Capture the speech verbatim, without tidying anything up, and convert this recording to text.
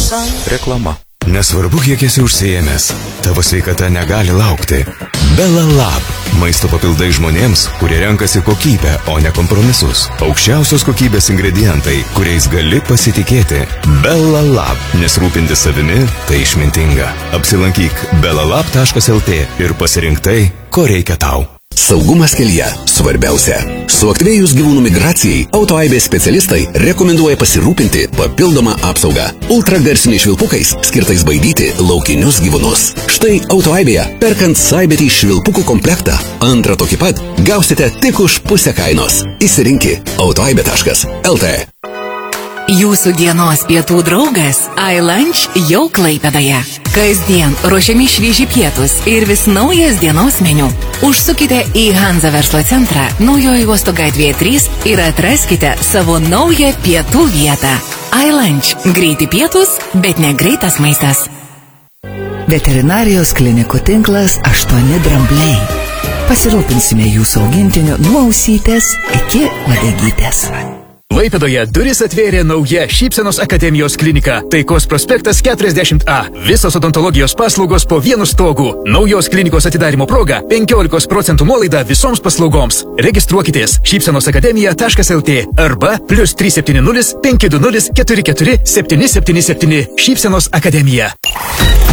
Reklama. Nesvarbu, kiek esi užsiėmęs, tavo sveikata negali laukti. Bella Lab. Maisto papildai žmonėms, kurie renkasi kokybę, o ne kompromisus. Aukščiausios kokybės ingredientai, kuriais gali pasitikėti. Bella Lab. Nes rūpintis savimi tai išmintinga. Apsilankyk bellalab taškas lt ir pasirink tai, ko reikia tau. Saugumas kelyje svarbiausia. Suaktyvėjus gyvūnų migracijai, autoaibės specialistai rekomenduoja pasirūpinti papildomą apsaugą ultragarsiniais švilpukais, skirtais baidyti laukinius gyvūnus. Štai autoaibėje, perkant Saibetį švilpukų komplektą, antrą tokį pat gausite tik už pusę kainos. Įsirinki autoaibė taškas lt. Jūsų dienos pietų draugas iLunch jau Klaipėdoje. Kasdien ruošiami švieži pietus ir vis naujas dienos meniu. Užsukite į Hanza verslo centrą, Naujoji uosto gatvėje trys ir atraskite savo naują pietų vietą. iLunch. Greiti pietus, bet ne greitas maistas. Veterinarijos klinikų tinklas aštuoni drambliai. Pasirūpinsime jūsų augintiniu nuo ausytės iki uodegytės. Klaipėdoje duris atvėrė nauja Šypsenos akademijos klinika. Taikos prospektas keturiasdešimt A. Visos odontologijos paslaugos po vienu stogu. Naujos klinikos atidarimo proga penkiolika procentų nuolaida visoms paslaugoms. Registruokitės šypsenos akademija taškas lt arba plius trys septyni nulis penki du nulis keturi keturi septyni septyni septyni. Šypsenos akademija.